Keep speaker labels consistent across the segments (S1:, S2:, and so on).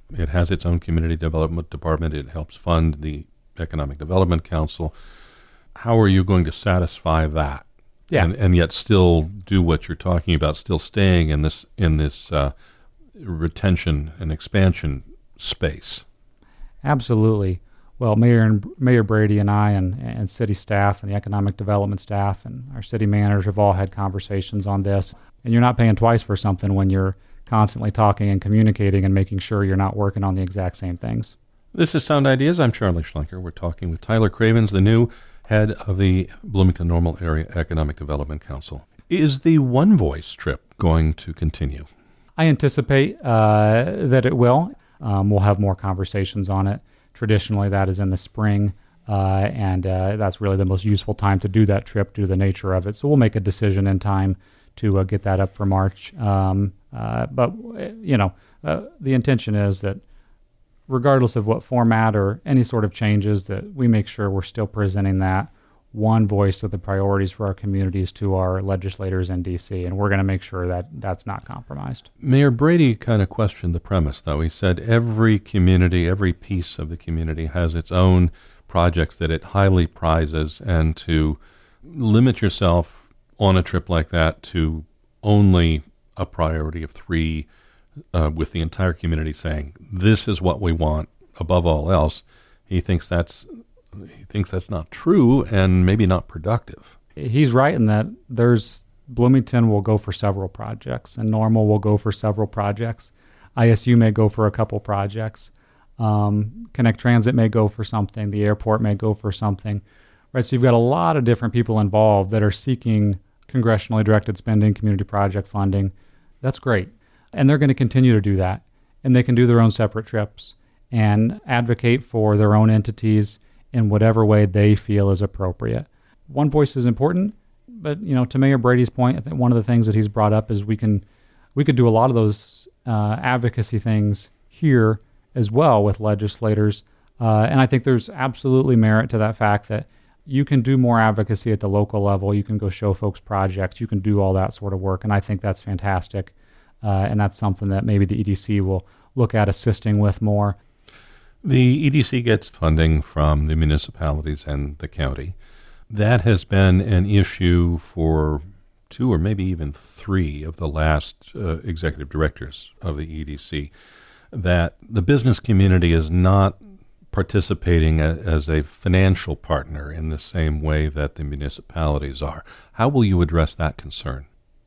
S1: It has its own community development department. It helps fund the Economic Development Council. How are you going to satisfy that?
S2: Yeah.
S1: And yet still do what you're talking about, still staying in this retention and expansion space?
S2: Absolutely. Well, Mayor Brady and I and city staff and the economic development staff and our city managers have all had conversations on this. And you're not paying twice for something when you're constantly talking and communicating and making sure you're not working on the exact same things.
S1: This is Sound Ideas. I'm Charlie Schlenker. We're talking with Tyler Cravens, the new head of the Bloomington-Normal Area Economic Development Council. Is the One Voice trip going to continue?
S2: I anticipate that it will. We'll have more conversations on it. Traditionally, that is in the spring, and that's really the most useful time to do that trip due to the nature of it. So we'll make a decision in time to get that up for March. But the intention is that regardless of what format or any sort of changes, that we make sure we're still presenting that one voice of the priorities for our communities to our legislators in D.C., and we're going to make sure that that's not compromised.
S1: Mayor Brady kind of questioned the premise, though. He said every community, every piece of the community has its own projects that it highly prizes, and to limit yourself on a trip like that to only a priority of three, with the entire community saying, this is what we want above all else, he thinks that's not true and maybe not productive.
S2: He's right in that Bloomington will go for several projects, and Normal will go for several projects. ISU may go for a couple projects. Connect Transit may go for something. The airport may go for something. Right, so you've got a lot of different people involved that are seeking congressionally directed spending, community project funding. That's great. And they're going to continue to do that. And they can do their own separate trips and advocate for their own entities in whatever way they feel is appropriate. One voice is important, but to Mayor Brady's point, I think one of the things that he's brought up is we could do a lot of those advocacy things here as well with legislators. And I think there's absolutely merit to that fact that you can do more advocacy at the local level. You can go show folks projects. You can do all that sort of work. And I think that's fantastic. And that's something that maybe the EDC will look at assisting with more.
S1: The EDC gets funding from the municipalities and the county. That has been an issue for 2 or maybe even 3 of the last executive directors of the EDC, that the business community is not participating as a financial partner in the same way that the municipalities are. How will you address that concern?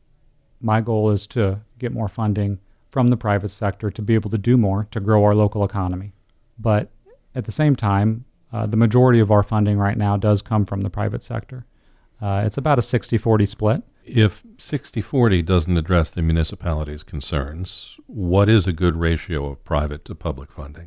S2: My goal is to get more funding from the private sector to be able to do more to grow our local economy. But at the same time, the majority of our funding right now does come from the private sector. It's about a 60-40 split.
S1: If 60-40 doesn't address the municipality's concerns, what is a good ratio of private to public funding?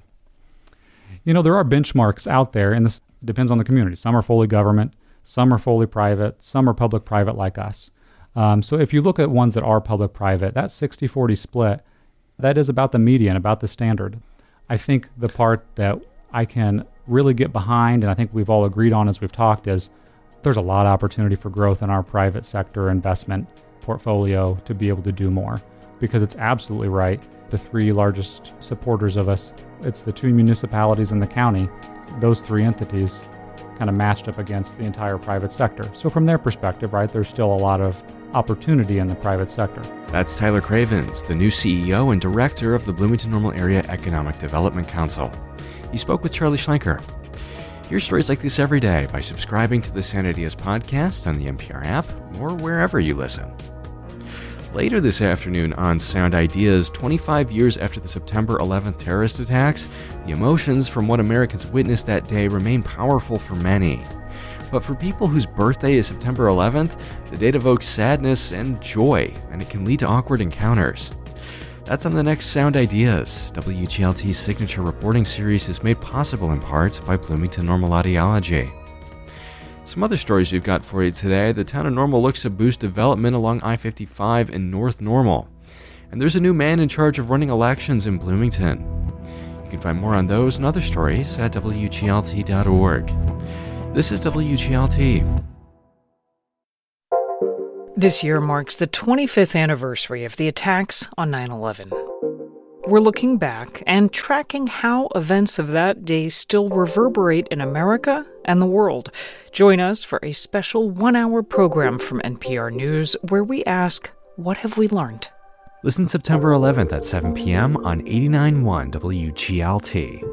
S2: There are benchmarks out there, and this depends on the community. Some are fully government, some are fully private, some are public-private like us. So if you look at ones that are public-private, that 60-40 split, that is about the median, about the standard. I think the part that I can really get behind, and I think we've all agreed on as we've talked, is there's a lot of opportunity for growth in our private sector investment portfolio to be able to do more. Because it's absolutely right, the 3 largest supporters of us, it's the 2 municipalities in the county. Those 3 entities kind of matched up against the entire private sector. So from their perspective, right, there's still a lot of opportunity in the private sector.
S3: That's Tyler Cravens, the new CEO and director of the Bloomington-Normal Area Economic Development Council. He spoke with Charlie Schlenker. Hear stories like this every day by subscribing to the Sound Ideas podcast on the NPR app or wherever you listen. Later this afternoon on Sound Ideas, 25 years after the September 11th terrorist attacks, the emotions from what Americans witnessed that day remain powerful for many. But for people whose birthday is September 11th, the date evokes sadness and joy, and it can lead to awkward encounters. That's on the next Sound Ideas. WGLT's signature reporting series is made possible in part by Bloomington Normal Audiology. Some other stories we've got for you today. The town of Normal looks to boost development along I-55 in North Normal. And there's a new man in charge of running elections in Bloomington. You can find more on those and other stories at WGLT.org. This is WGLT.
S4: This year marks the 25th anniversary of the attacks on 9/11. We're looking back and tracking how events of that day still reverberate in America and the world. Join us for a special one-hour program from NPR News where we ask, what have we learned?
S3: Listen September 11th at 7 p.m. on 89.1 WGLT.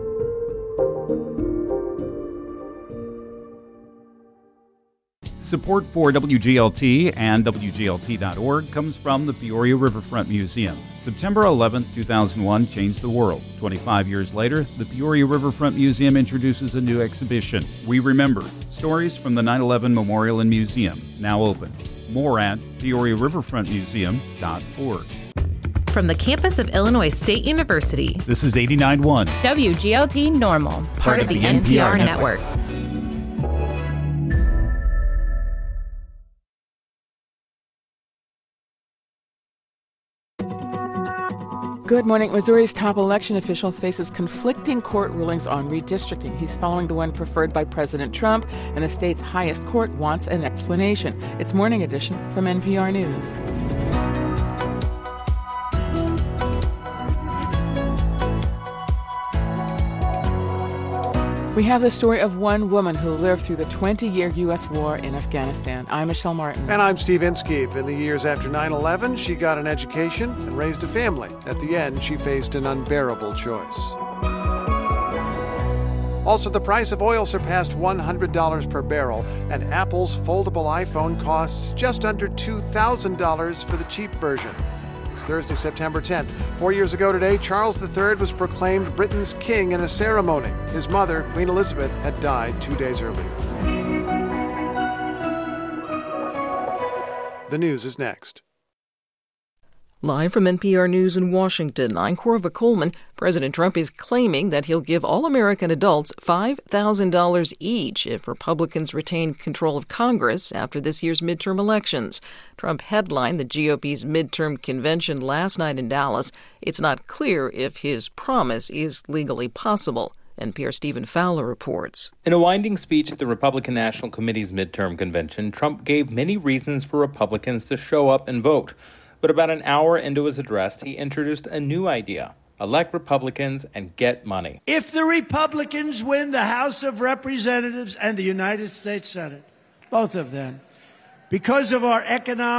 S5: Support for WGLT and WGLT.org comes from the Peoria Riverfront Museum. September 11, 2001 changed the world. 25 years later, the Peoria Riverfront Museum introduces a new exhibition, We Remember, Stories from the 9/11 Memorial and Museum, now open. More at peoriariverfrontmuseum.org.
S6: From the campus of Illinois State University,
S5: This is 89.1
S6: WGLT Normal, part of the NPR network.
S7: Good morning. Missouri's top election official faces conflicting court rulings on redistricting. He's following the one preferred by President Trump, and the state's highest court wants an explanation. It's Morning Edition from NPR News. We have the story of one woman who lived through the 20-year U.S. war in Afghanistan. I'm Michelle Martin.
S8: And I'm Steve Inskeep. In the years after 9/11, she got an education and raised a family. At the end, she faced an unbearable choice. Also, the price of oil surpassed $100 per barrel, and Apple's foldable iPhone costs just under $2,000 for the cheap version. It's Thursday, September 10th. 4 years ago today, Charles III was proclaimed Britain's king in a ceremony. His mother, Queen Elizabeth, had died 2 days earlier. The news is next.
S9: Live from NPR News in Washington, I'm Corva Coleman. President Trump is claiming that he'll give all American adults $5,000 each if Republicans retain control of Congress after this year's midterm elections. Trump headlined the GOP's midterm convention last night in Dallas. It's not clear if his promise is legally possible. NPR's Stephen Fowler reports.
S10: In a winding speech at the Republican National Committee's midterm convention, Trump gave many reasons for Republicans to show up and vote. But about an hour into his address, he introduced a new idea: elect Republicans and get money.
S11: If the Republicans win the House of Representatives and the United States Senate, both of them, because of our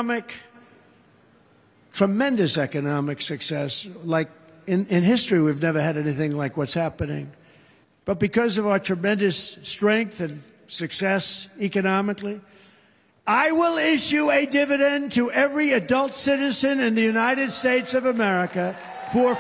S11: tremendous economic success, like in history, we've never had anything like what's happening. But because of our tremendous strength and success economically, I will issue a dividend to every adult citizen in the United States of America for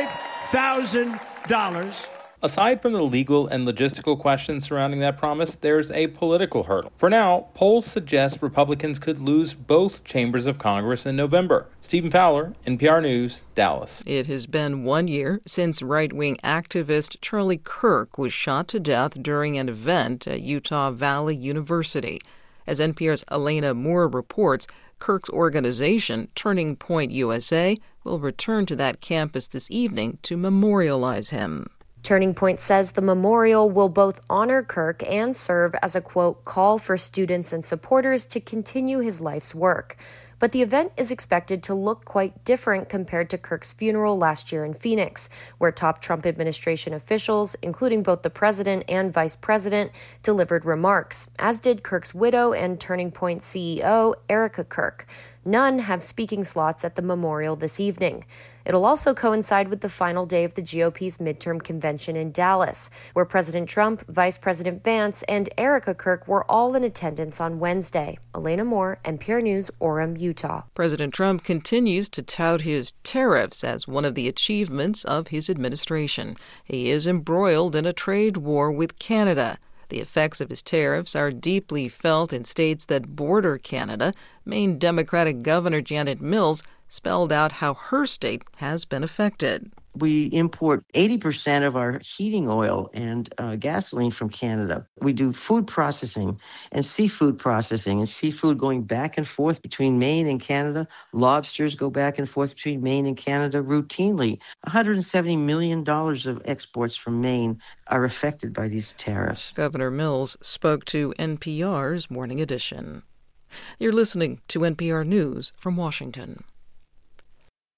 S11: $5,000.
S10: Aside from the legal and logistical questions surrounding that promise, there's a political hurdle. For now, polls suggest Republicans could lose both chambers of Congress in November. Stephen Fowler, NPR News, Dallas.
S9: It has been 1 year since right-wing activist Charlie Kirk was shot to death during an event at Utah Valley University. As NPR's Elena Moore reports, Kirk's organization, Turning Point USA, will return to that campus this evening to memorialize him.
S12: Turning Point says the memorial will both honor Kirk and serve as a, quote, call for students and supporters to continue his life's work. But the event is expected to look quite different compared to Kirk's funeral last year in Phoenix, where top Trump administration officials, including both the president and vice president, delivered remarks, as did Kirk's widow and Turning Point CEO, Erica Kirk. None have speaking slots at the memorial this evening. It'll also coincide with the final day of the GOP's midterm convention in Dallas, where President Trump, Vice President Vance, and Erica Kirk were all in attendance on Wednesday. Elena Moore, NPR News, Orem, Utah.
S9: President Trump continues to tout his tariffs as one of the achievements of his administration. He is embroiled in a trade war with Canada. The effects of his tariffs are deeply felt in states that border Canada. Maine Democratic Governor Janet Mills spelled out how her state has been affected.
S13: We import 80% of our heating oil and gasoline from Canada. We do food processing and seafood going back and forth between Maine and Canada. Lobsters go back and forth between Maine and Canada routinely. $170 million of exports from Maine are affected by these tariffs.
S9: Governor Mills spoke to NPR's Morning Edition. You're listening to NPR News from Washington.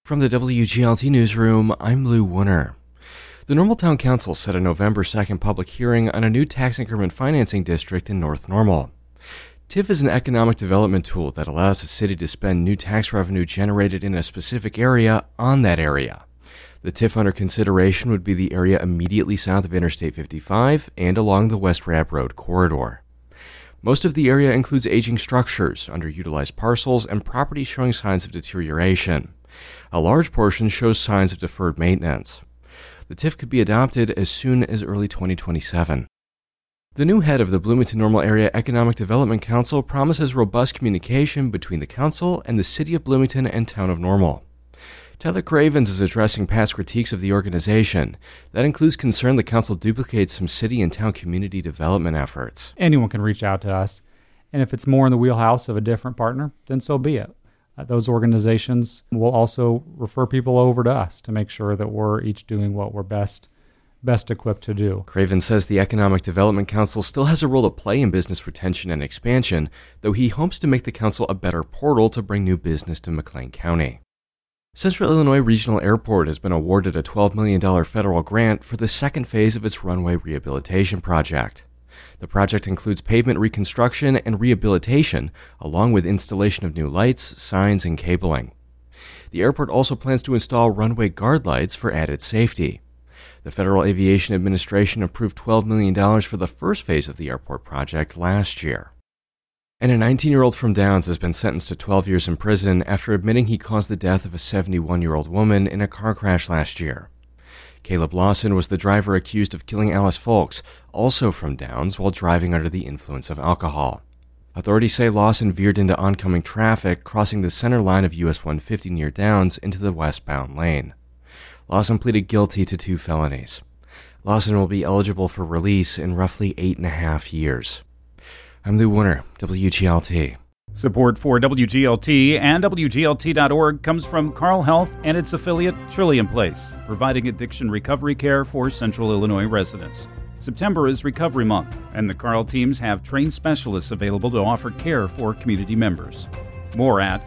S3: From the WGLT Newsroom, I'm Lou Wooner. The Normal Town Council set a November 2nd public hearing on a new tax increment financing district in North Normal. TIF is an economic development tool that allows the city to spend new tax revenue generated in a specific area on that area. The TIF under consideration would be the area immediately south of Interstate 55 and along the West Rab Road corridor. Most of the area includes aging structures, underutilized parcels, and property showing signs of deterioration. A large portion shows signs of deferred maintenance. The TIF could be adopted as soon as early 2027. The new head of the Bloomington Normal Area Economic Development Council promises robust communication between the council and the City of Bloomington and Town of Normal. Tyler Cravens is addressing past critiques of the organization. That includes concern the council duplicates some city and town community development efforts.
S2: Anyone can reach out to us, and if it's more in the wheelhouse of a different partner, then so be it. Those organizations will also refer people over to us to make sure that we're each doing what we're best equipped to do.
S3: Craven says the Economic Development Council still has a role to play in business retention and expansion, though he hopes to make the council a better portal to bring new business to McLean County. Central Illinois Regional Airport has been awarded a $12 million federal grant for the second phase of its runway rehabilitation project. The project includes pavement reconstruction and rehabilitation, along with installation of new lights, signs, and cabling. The airport also plans to install runway guard lights for added safety. The Federal Aviation Administration approved $12 million for the first phase of the airport project last year. And a 19-year-old from Downs has been sentenced to 12 years in prison after admitting he caused the death of a 71-year-old woman in a car crash last year. Caleb Lawson was the driver accused of killing Alice Folks, also from Downs, while driving under the influence of alcohol. Authorities say Lawson veered into oncoming traffic, crossing the center line of US 150 near Downs into the westbound lane. Lawson pleaded guilty to 2 felonies. Lawson will be eligible for release in roughly 8.5 years. I'm Lou Wooner, WGLT.
S5: Support for WGLT and WGLT.org comes from Carle Health and its affiliate Trillium Place, providing addiction recovery care for Central Illinois residents. September is Recovery Month, and the Carle teams have trained specialists available to offer care for community members. More at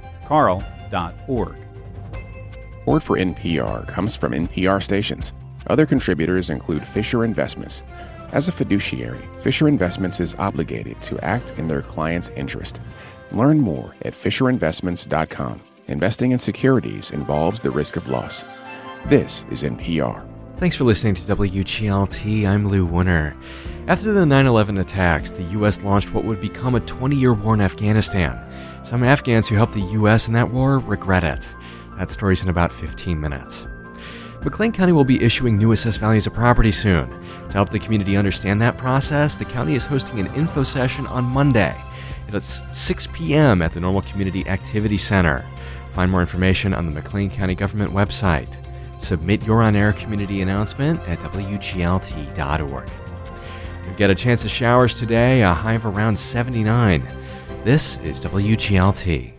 S5: carle.org.
S14: Support for NPR comes from NPR stations. Other contributors include Fisher Investments. As a fiduciary, Fisher Investments is obligated to act in their client's interest. Learn more at FisherInvestments.com. Investing in securities involves the risk of loss. This is NPR.
S3: Thanks for listening to WGLT. I'm Lou Wooner. After the 9/11 attacks, the U.S. launched what would become a 20-year war in Afghanistan. Some Afghans who helped the U.S. in that war regret it. That story's in about 15 minutes. McLean County will be issuing new assessed values of property soon. To help the community understand that process, the county is hosting an info session on Monday. It's 6 p.m. at the Normal Community Activity Center. Find more information on the McLean County government website. Submit your on-air community announcement at WGLT.org. We've got a chance of showers today, a high of around 79. This is WGLT.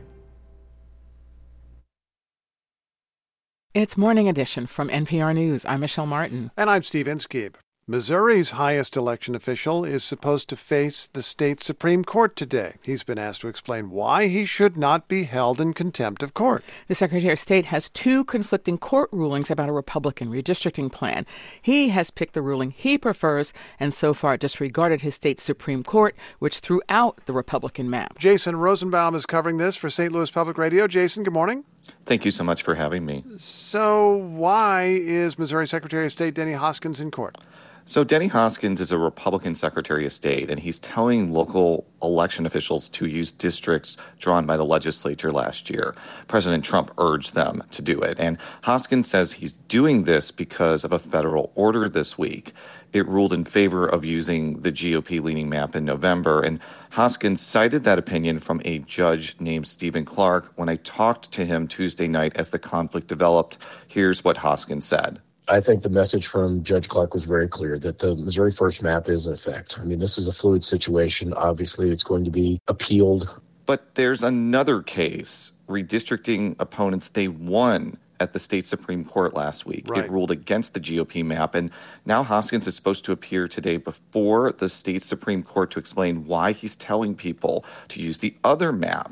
S7: It's Morning Edition from NPR News. I'm Michelle Martin.
S8: And I'm Steve Inskeep. Missouri's highest election official is supposed to face the state Supreme Court today. He's been asked to explain why he should not be held in contempt of court.
S7: The Secretary of State has 2 conflicting court rulings about a Republican redistricting plan. He has picked the ruling he prefers and so far disregarded his state's Supreme Court, which threw out the Republican map.
S8: Jason Rosenbaum is covering this for St. Louis Public Radio. Jason, good morning.
S15: Thank you so much for having me.
S8: So why is Missouri Secretary of State Denny Hoskins in court?
S15: So Denny Hoskins is a Republican Secretary of State, and he's telling local election officials to use districts drawn by the legislature last year. President Trump urged them to do it, and Hoskins says he's doing this because of a federal order this week. It ruled in favor of using the GOP-leaning map in November, and Hoskins cited that opinion from a judge named Stephen Clark. When I talked to him Tuesday night as the conflict developed, here's what Hoskins said.
S16: I think the message from Judge Clark was very clear that the Missouri First map is in effect. I mean, this is a fluid situation. Obviously, it's going to be appealed.
S15: But there's another case. Redistricting opponents, they won at the state Supreme Court last week. Right. It ruled against the GOP map. And now Hoskins is supposed to appear today before the state Supreme Court to explain why he's telling people to use the other map.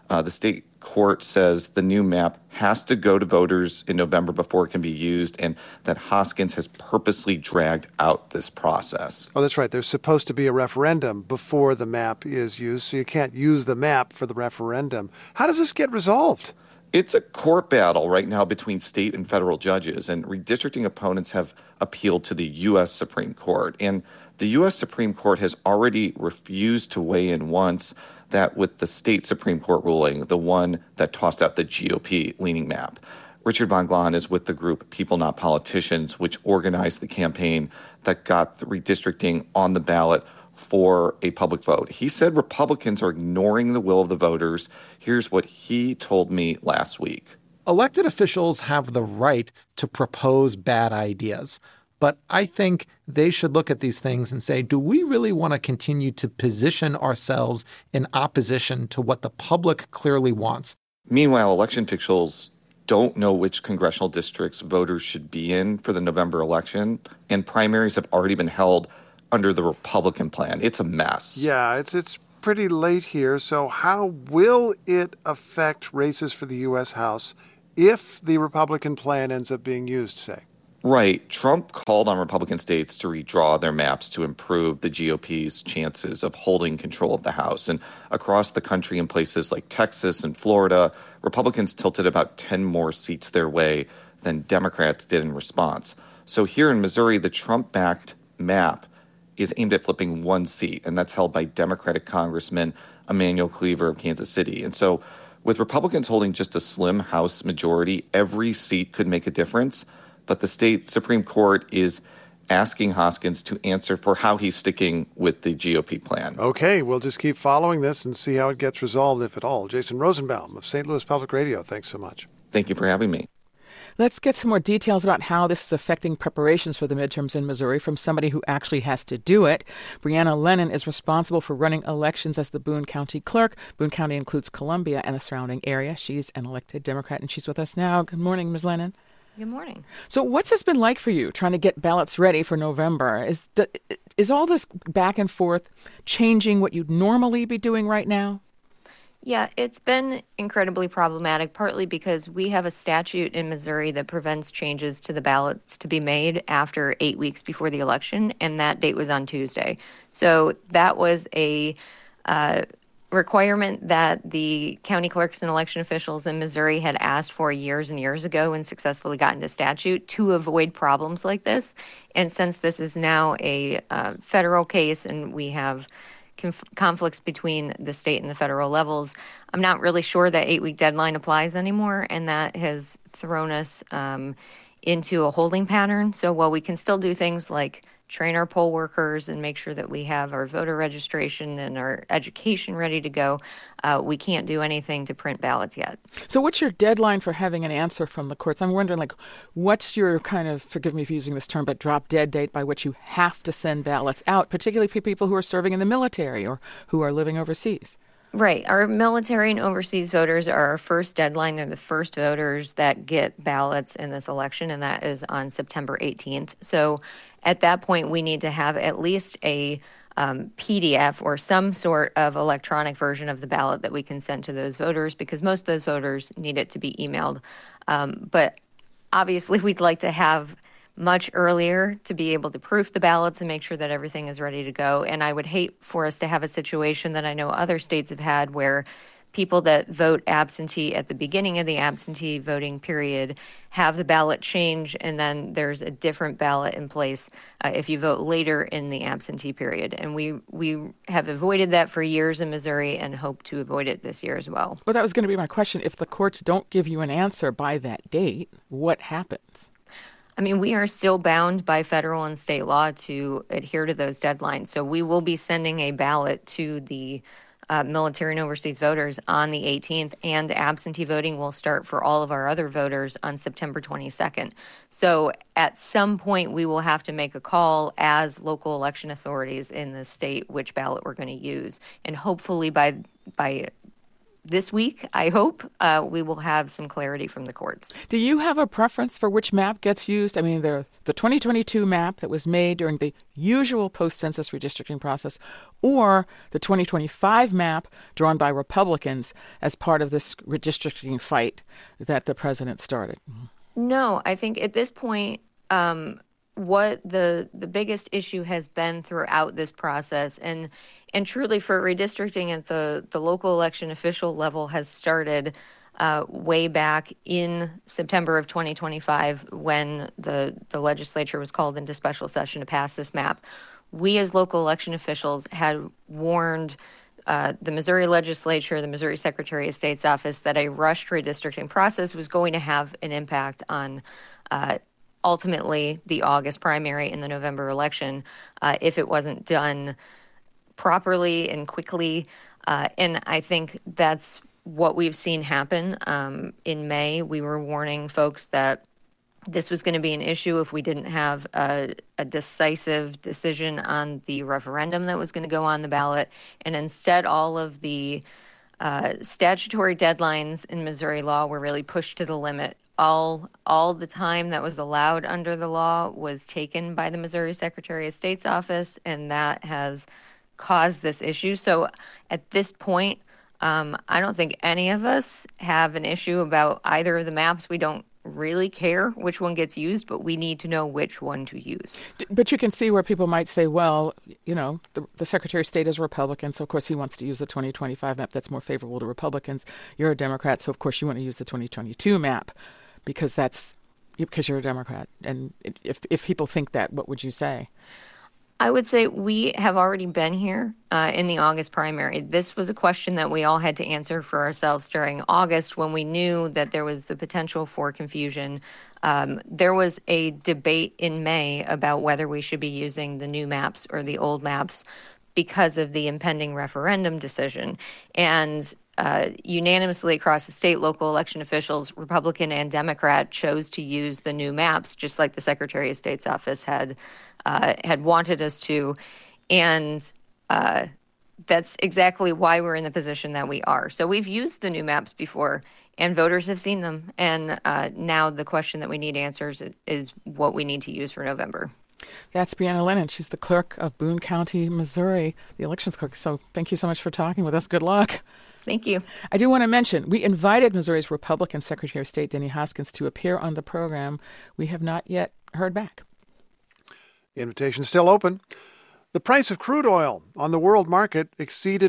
S15: The state court says the new map has to go to voters in November before it can be used, and that Hoskins has purposely dragged out this process.
S8: Oh, that's right. There's supposed to be a referendum before the map is used, so you can't use the map for the referendum. How does this get resolved?
S15: It's a court battle right now between state and federal judges, and redistricting opponents have appealed to the U.S. Supreme Court. And the U.S. Supreme Court has already refused to weigh in once, that with the state Supreme Court ruling, the one that tossed out the GOP-leaning map. Richard Von Glahn is with the group People Not Politicians, which organized the campaign that got the redistricting on the ballot for a public vote. He said Republicans are ignoring the will of the voters. Here's what he told me last week.
S17: Elected officials have the right to propose bad ideas. But I think they should look at these things and say, do we really want to continue to position ourselves in opposition to what the public clearly wants?
S15: Meanwhile, election officials don't know which congressional districts voters should be in for the November election, and primaries have already been held under the Republican plan. It's a mess.
S8: Yeah, it's pretty late here. So how will it affect races for the U.S. House if the Republican plan ends up being used, say?
S15: Right. Trump called on Republican states to redraw their maps to improve the GOP's chances of holding control of the House. And across the country in places like Texas and Florida, Republicans tilted about 10 more seats their way than Democrats did in response. So here in Missouri, the Trump-backed map is aimed at flipping one seat, and that's held by Democratic Congressman Emanuel Cleaver of Kansas City. And so with Republicans holding just a slim House majority, every seat could make a difference. But the state Supreme Court is asking Hoskins to answer for how he's sticking with the GOP plan.
S8: Okay, we'll just keep following this and see how it gets resolved, if at all. Jason Rosenbaum of St. Louis Public Radio, thanks so much.
S15: Thank you for having me.
S7: Let's get some more details about how this is affecting preparations for the midterms in Missouri from somebody who actually has to do it. Brianna Lennon is responsible for running elections as the Boone County clerk. Boone County includes Columbia and the surrounding area. She's an elected Democrat, and she's with us now. Good morning, Ms. Lennon.
S12: Good morning.
S7: So what's this been like for you, trying to get ballots ready for November? Is all this back and forth changing what you'd normally be doing right now?
S12: Yeah, it's been incredibly problematic, partly because we have a statute in Missouri that prevents changes to the ballots to be made after 8 weeks before the election, and that date was on Tuesday. So that was a requirement that the county clerks and election officials in Missouri had asked for years and years ago and successfully got into statute to avoid problems like this. And since this is now a federal case and we have conflicts between the state and the federal levels, I'm not really sure that 8-week deadline applies anymore, and that has thrown us into a holding pattern. So while we can still do things like train our poll workers and make sure that we have our voter registration and our education ready to go, we can't do anything to print ballots yet.
S7: So what's your deadline for having an answer from the courts? I'm wondering, what's your kind of, forgive me for using this term, but drop-dead date by which you have to send ballots out, particularly for people who are serving in the military or who are living overseas?
S12: Right. Our military and overseas voters are our first deadline. They're the first voters that get ballots in this election, and that is on September 18th. So at that point, we need to have at least a PDF or some sort of electronic version of the ballot that we can send to those voters, because most of those voters need it to be emailed. But obviously, we'd like to have much earlier to be able to proof the ballots and make sure that everything is ready to go. And I would hate for us to have a situation that I know other states have had where people that vote absentee at the beginning of the absentee voting period have the ballot change, and then there's a different ballot in place if you vote later in the absentee period. And we have avoided that for years in Missouri and hope to avoid it this year as well.
S7: Well, that was going to be my question. If the courts don't give you an answer by that date, what happens?
S12: I mean, we are still bound by federal and state law to adhere to those deadlines. So we will be sending a ballot to the military and overseas voters on the 18th, and absentee voting will start for all of our other voters on September 22nd. So at some point, we will have to make a call as local election authorities in the state which ballot we're going to use. And hopefully by
S18: this week, I hope, we will have some clarity from the courts.
S7: Do you have a preference for which map gets used? I mean, the 2022 map that was made during the usual post-census redistricting process, or the 2025 map drawn by Republicans as part of this redistricting fight that the president started?
S18: No, I think at this point, what the biggest issue has been throughout this process, and truly for redistricting at the local election official level, has started way back in September of 2025 when the legislature was called into special session to pass this map. We as local election officials had warned the Missouri legislature, the Missouri Secretary of State's office, that a rushed redistricting process was going to have an impact on ultimately the August primary and the November election if it wasn't done properly and quickly. And I think that's what we've seen happen. In May, we were warning folks that this was going to be an issue if we didn't have a decisive decision on the referendum that was going to go on the ballot. And instead, all of the statutory deadlines in Missouri law were really pushed to the limit. All the time that was allowed under the law was taken by the Missouri Secretary of State's office, and that has caused this issue. So at this point, I don't think any of us have an issue about either of the maps. We don't really care which one gets used, but we need to know which one to use.
S7: But you can see where people might say, well, you know, the Secretary of State is a Republican, so of course he wants to use the 2025 map that's more favorable to Republicans. You're a Democrat, so of course you want to use the 2022 map because you're a Democrat. And if people think that, what would you say?
S18: I would say we have already been here in the August primary. This was a question that we all had to answer for ourselves during August when we knew that there was the potential for confusion. There was a debate in May about whether we should be using the new maps or the old maps because of the impending referendum decision. And unanimously across the state, local election officials, Republican and Democrat, chose to use the new maps, just like the Secretary of State's office had wanted us to. And that's exactly why we're in the position that we are. So we've used the new maps before, and voters have seen them. And now the question that we need answers is what we need to use for November.
S7: That's Brianna Lennon. She's the clerk of Boone County, Missouri, the elections clerk. So thank you so much for talking with us. Good luck.
S18: Thank you.
S7: I do want to mention, we invited Missouri's Republican Secretary of State, Denny Hoskins, to appear on the program. We have not yet heard back.
S8: The invitation's still open. The price of crude oil on the world market exceeded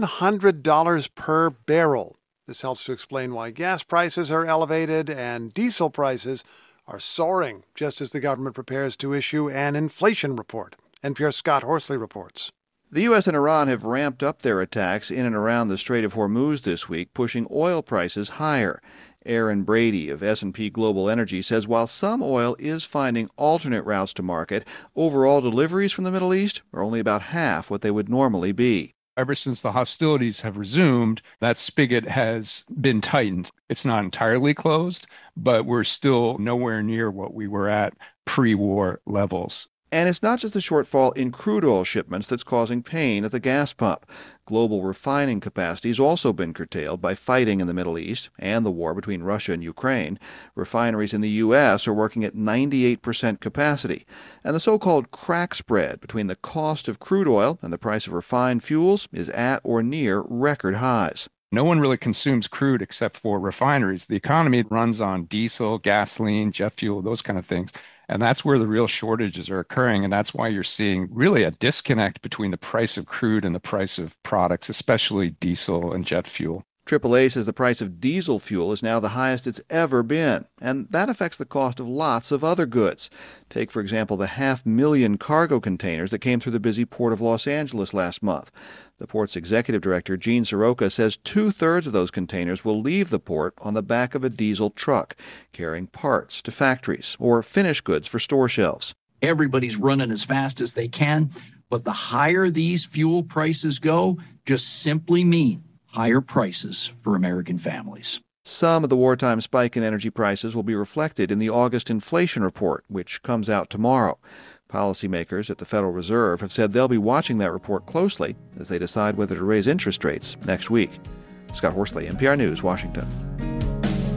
S8: $100 per barrel. This helps to explain why gas prices are elevated and diesel prices are soaring, just as the government prepares to issue an inflation report. NPR's Scott Horsley reports.
S19: The U.S. and Iran have ramped up their attacks in and around the Strait of Hormuz this week, pushing oil prices higher. Aaron Brady of S&P Global Energy says while some oil is finding alternate routes to market, overall deliveries from the Middle East are only about half what they would normally be.
S20: Ever since the hostilities have resumed, that spigot has been tightened. It's not entirely closed, but we're still nowhere near what we were at pre-war levels.
S19: And it's not just the shortfall in crude oil shipments that's causing pain at the gas pump. Global refining capacity has also been curtailed by fighting in the Middle East and the war between Russia and Ukraine. Refineries in the U.S. are working at 98% capacity. And the so-called crack spread between the cost of crude oil and the price of refined fuels is at or near record highs.
S20: No one really consumes crude except for refineries. The economy runs on diesel, gasoline, jet fuel, those kind of things. And that's where the real shortages are occurring. And that's why you're seeing really a disconnect between the price of crude and the price of products, especially diesel and jet fuel.
S19: AAA says the price of diesel fuel is now the highest it's ever been, and that affects the cost of lots of other goods. Take, for example, the 500,000 cargo containers that came through the busy port of Los Angeles last month. The port's executive director, Gene Soroka, says 2/3 of those containers will leave the port on the back of a diesel truck, carrying parts to factories or finished goods for store shelves.
S21: Everybody's running as fast as they can, but the higher these fuel prices go, just simply mean higher prices for American families.
S19: Some of the wartime spike in energy prices will be reflected in the August inflation report, which comes out tomorrow. Policymakers at the Federal Reserve have said they'll be watching that report closely as they decide whether to raise interest rates next week. Scott Horsley, NPR News, Washington.